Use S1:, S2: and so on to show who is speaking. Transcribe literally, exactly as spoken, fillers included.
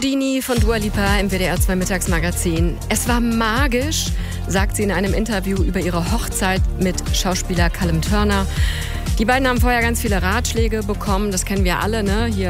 S1: Houdini von Dua Lipa im W D R zwei Mittagsmagazin. Es war magisch, sagt sie in einem Interview über ihre Hochzeit mit Schauspieler Callum Turner. Die beiden haben vorher ganz viele Ratschläge bekommen, das kennen wir alle, ne? Hier